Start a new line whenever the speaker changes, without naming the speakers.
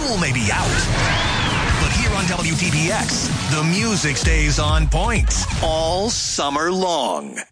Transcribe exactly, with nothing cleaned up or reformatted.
School may be out, but here on W T B X, the music stays on point all summer long.